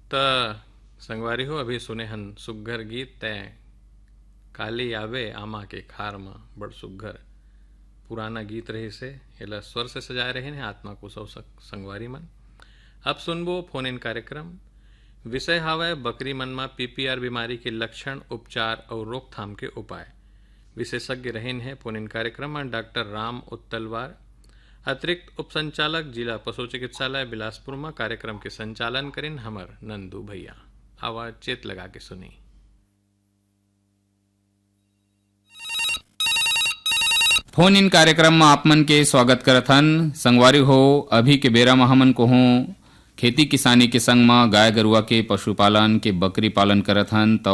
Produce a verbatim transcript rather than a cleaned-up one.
त संगवारी हो अभी सुने हन सुग्घर गीत तय काली आवे आमा के खार में बड़ सुग्घर पुराना गीत रही से एला स्वर से सजाए रहे हैं आत्मा को सौ संगवारी मन। अब सुनबो फोन इन कार्यक्रम विषय हावय बकरी मन में पीपीआर बीमारी के लक्षण उपचार और रोकथाम के उपाय। विशेषज्ञ रहेन है फोन इन कार्यक्रम में डॉक्टर राम उत्तलवार अतिरिक्त उप संचालक जिला पशु चिकित्सालय बिलासपुर में कार्यक्रम के संचालन करें हमर नंदू भैया। आवाज चेत लगा के सुनी। फोन इन कार्यक्रम में आप मन के स्वागत करत हन। संगवारी हो अभी के बेरा में हमन को खेती किसानी के संग में गाय गरुआ के पशुपालन के बकरी पालन करत हन।